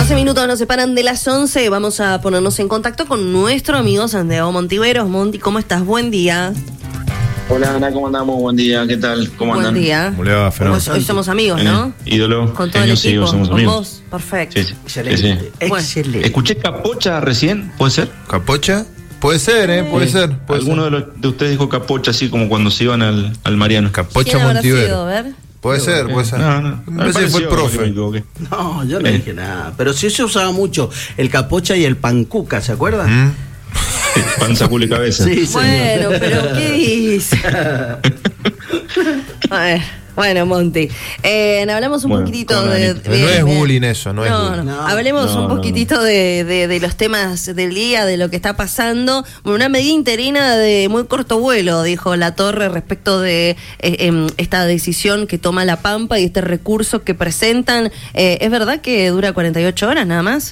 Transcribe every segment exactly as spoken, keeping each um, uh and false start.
doce minutos nos separan de las once. Vamos a ponernos en contacto con nuestro amigo Santiago Montiveros. Monti, ¿cómo estás? Buen día. Hola Ana, ¿cómo andamos? Buen día, ¿qué tal? ¿Cómo Buen andan? Buen día. ¿Cómo le va, Fernando? Hoy, hoy somos amigos, ¿no? Eh, ídolo. Con todo el Sí, equipo, somos con amigos. vos. Perfecto. Sí, sí. Excelente. Sí, sí. Excelente. Escuché Capocha recién, ¿puede ser? ¿Capocha? Puede ser, ¿eh? Puede Sí. ser. Puede Alguno ser. de, los, de ustedes dijo Capocha, así como cuando se iban al, al Mariano. Capocha ¿Quién habrá Montivero. sido? A ver. Puede ser, puede ser. No, no. Me parece que fue el pareció, me profe. equivoqué. No, yo no Eh. dije nada. Pero sí se usaba mucho el capocha y el pancuca, ¿se acuerdan? ¿Mm? Panza, culo y cabeza. Sí, señor. Bueno, pero ¿qué dice? A ver, bueno, Monti. Eh, hablamos un Bueno, poquitito con de, Anita. de- No es de- bullying eso, no es No, bullying. no. No. Hablemos No, un no, poquitito de, de, de los temas del día, de lo que está pasando. Bueno, una medida interina de muy corto vuelo, dijo La Torre, respecto de eh, em, esta decisión que toma La Pampa y este recurso que presentan. Eh, ¿Es verdad que dura cuarenta y ocho horas nada más?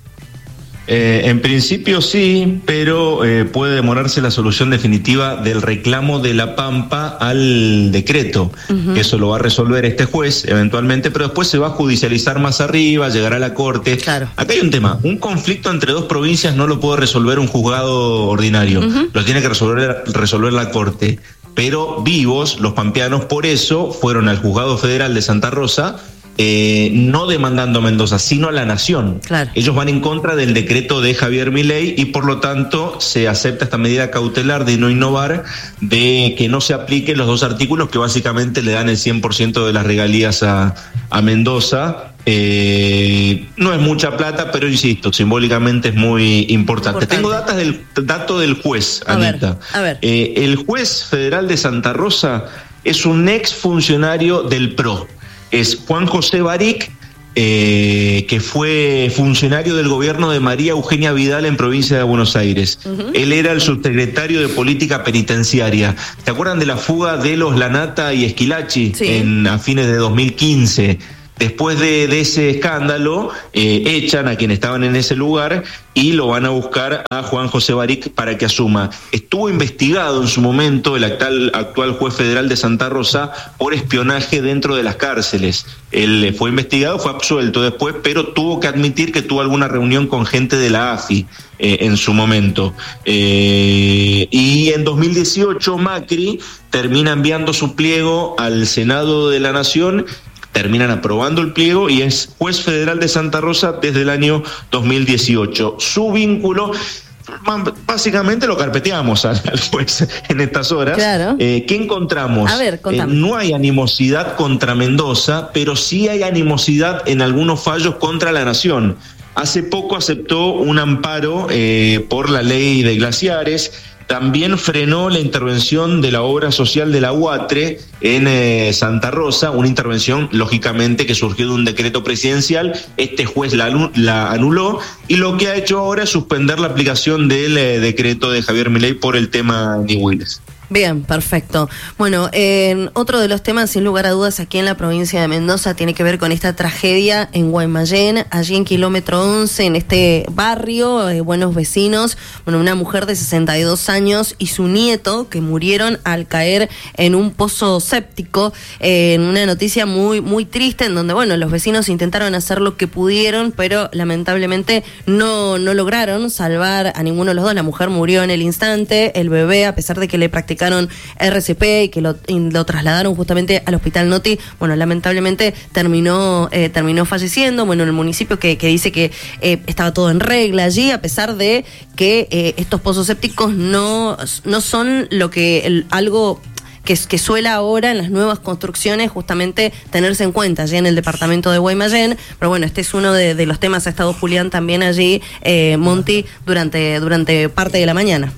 Eh, en principio sí, pero eh, puede demorarse la solución definitiva del reclamo de La Pampa al decreto. Ujú. Eso lo va a resolver este juez eventualmente, pero después se va a judicializar más arriba, llegará a la corte. Claro. Acá hay un tema, un conflicto entre dos provincias no lo puede resolver un juzgado ordinario, Ujú. lo tiene que resolver, resolver la corte. Pero vivos, los pampeanos, por eso fueron al juzgado federal de Santa Rosa, eh, no demandando a Mendoza, sino a la nación. Claro. Ellos van en contra del decreto de Javier Milei y por lo tanto se acepta esta medida cautelar de no innovar, de que no se apliquen los dos artículos que básicamente le dan el cien por ciento de las regalías a, a Mendoza. Eh, no es mucha plata, pero insisto, simbólicamente es muy importante. Importante. Tengo datos del, dato del juez, A ver, Anita. a ver. Eh, el juez federal de Santa Rosa es un ex funcionario del P R O. Es Juan José Baric, eh, que fue funcionario del gobierno de María Eugenia Vidal en provincia de Buenos Aires. Ujú. Él era el subsecretario de Política Penitenciaria. ¿Se acuerdan de la fuga de los Lanata y Esquilachi Sí. en, a fines de dos mil quince? Después de, de ese escándalo, eh, echan a quienes estaban en ese lugar y lo van a buscar a Juan José Baric para que asuma. Estuvo investigado en su momento el actual, actual juez federal de Santa Rosa por espionaje dentro de las cárceles. Él fue investigado, fue absuelto después, pero tuvo que admitir que tuvo alguna reunión con gente de la A F I eh, en su momento. Eh, y en dos mil dieciocho Macri termina enviando su pliego al Senado de la Nación, terminan aprobando el pliego y es juez federal de Santa Rosa desde el año dos mil dieciocho. Su vínculo, básicamente lo carpeteamos al, al juez en estas horas. Claro. Eh, ¿Qué encontramos? A ver, contame. Eh, no hay animosidad contra Mendoza, pero sí hay animosidad en algunos fallos contra la nación. Hace poco aceptó un amparo eh, por la ley de glaciares. También frenó la intervención de la obra social de la UATRE en eh, Santa Rosa, una intervención lógicamente que surgió de un decreto presidencial. Este juez la, la anuló y lo que ha hecho ahora es suspender la aplicación del eh, decreto de Javier Milei por el tema Nihuiles. Bien, perfecto. Bueno, eh, otro de los temas, sin lugar a dudas, aquí en la provincia de Mendoza tiene que ver con esta tragedia en Guaymallén, allí en kilómetro once, en este barrio, eh, Buenos Vecinos. Bueno, una mujer de sesenta y dos años y su nieto que murieron al caer en un pozo séptico, eh, en una noticia muy, muy triste, en donde, bueno, los vecinos intentaron hacer lo que pudieron, pero lamentablemente no, no lograron salvar a ninguno de los dos. La mujer murió en el instante, el bebé, a pesar de que le practicaron R C P y que lo, y lo trasladaron justamente al hospital Noti, bueno, lamentablemente terminó eh, terminó falleciendo. Bueno, el municipio que, que dice que eh, estaba todo en regla allí, a pesar de que eh, estos pozos sépticos no, no son lo que el, algo que, que suele ahora en las nuevas construcciones justamente tenerse en cuenta allí en el departamento de Guaymallén. Pero bueno, este es uno de, de los temas. Ha estado Julián también allí, eh, Monti, durante, durante parte de la mañana.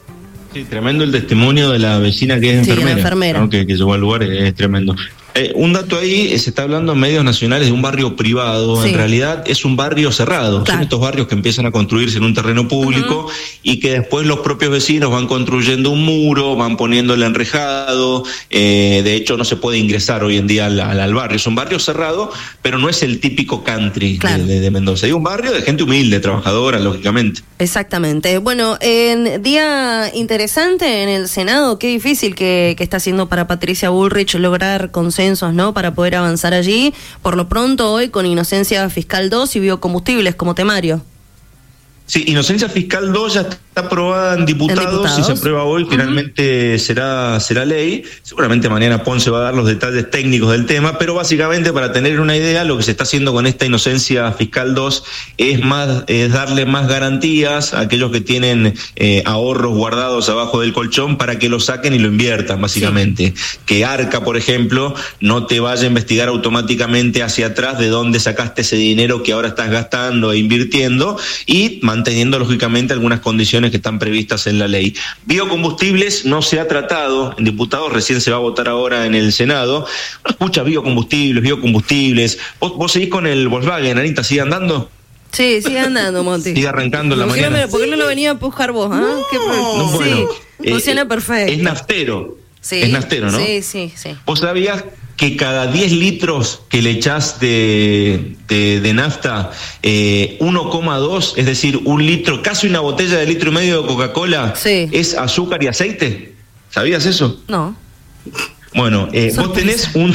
Sí, tremendo el testimonio de la vecina que es Sí, enfermera, la enfermera. ¿no? que, que llegó al lugar, es, es tremendo. Eh, un dato ahí, se está hablando en medios nacionales de un barrio privado, Sí. en realidad es un barrio cerrado, Claro. son estos barrios que empiezan a construirse en un terreno público uh-huh. y que después los propios vecinos van construyendo un muro, van poniendo el enrejado, eh, de hecho no se puede ingresar hoy en día al, al, al barrio, es un barrio cerrado, pero no es el típico country Claro. de, de, de Mendoza, es un barrio de gente humilde, trabajadora, lógicamente. Exactamente. Bueno, en día interesante en el Senado, qué difícil que, que está haciendo para Patricia Bullrich lograr consenso consensos, ¿no? Para poder avanzar allí. Por lo pronto hoy con Inocencia Fiscal dos y biocombustibles como temario. Sí, Inocencia Fiscal dos ya está aprobada en diputados, en diputados. Si se aprueba hoy, finalmente uh-huh. será, será ley. Seguramente mañana Ponce va a dar los detalles técnicos del tema, pero básicamente para tener una idea, lo que se está haciendo con esta Inocencia Fiscal dos es, más, es darle más garantías a aquellos que tienen eh, ahorros guardados abajo del colchón para que lo saquen y lo inviertan, básicamente. Sí. Que Arca, por ejemplo, no te vaya a investigar automáticamente hacia atrás de dónde sacaste ese dinero que ahora estás gastando e invirtiendo, y manteniendo lógicamente algunas condiciones que están previstas en la ley. Biocombustibles no se ha tratado en diputados, recién se va a votar ahora en el Senado. No escucha biocombustibles, biocombustibles. ¿Vos, vos seguís con el Volkswagen, Anita? ¿Sigue andando? Sí, sigue andando, Monty. Sigue arrancando en la mañana. Me, ¿Por qué no lo venía a empujar vos? ¿eh? No, ¿Qué, no, bueno, sí, funciona eh, perfecto. Es naftero. Sí, es naftero, ¿no? Sí, sí, sí. ¿Vos sabías que cada diez litros que le echás de, de, de nafta, eh, uno coma dos, es decir, un litro, casi una botella de litro y medio de Coca-Cola, sí. es azúcar y aceite? ¿Sabías eso? No. Bueno, eh, vos tenés un,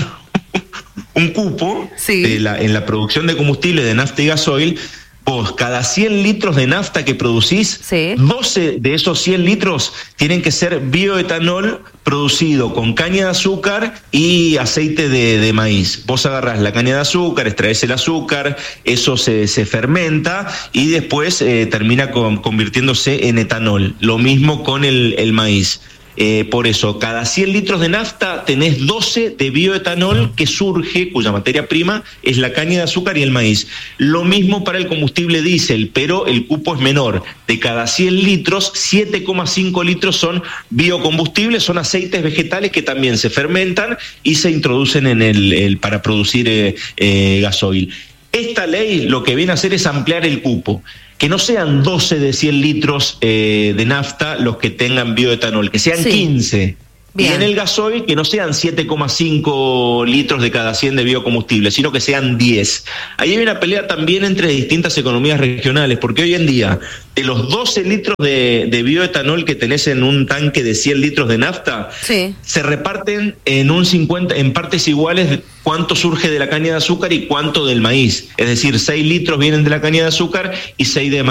un cupo sí. de la, en la producción de combustible de nafta y gasoil. Vos, cada cien litros de nafta que producís, sí. doce de esos cien litros tienen que ser bioetanol producido con caña de azúcar y aceite de, de maíz. Vos agarrás la caña de azúcar, extraes el azúcar, eso se, se fermenta y después eh, termina con, convirtiéndose en etanol. Lo mismo con el, el maíz. Eh, por eso, cada cien litros de nafta tenés doce de bioetanol que surge, cuya materia prima es la caña de azúcar y el maíz. Lo mismo para el combustible diésel, pero el cupo es menor. De cada cien litros, siete coma cinco litros son biocombustibles, son aceites vegetales que también se fermentan y se introducen en el, el para producir eh, eh, gasoil. Esta ley lo que viene a hacer es ampliar el cupo. Que no sean doce de cien litros eh, de nafta los que tengan bioetanol, que sean sí. quince. Bien. Y en el gasoil que no sean siete coma cinco litros de cada cien de biocombustible, sino que sean diez. Ahí hay una pelea también entre distintas economías regionales, porque hoy en día, de los doce litros de, de bioetanol que tenés en un tanque de cien litros de nafta, sí. se reparten en un cincuenta, en partes iguales cuánto surge de la caña de azúcar y cuánto del maíz. Es decir, seis litros vienen de la caña de azúcar y seis de maíz.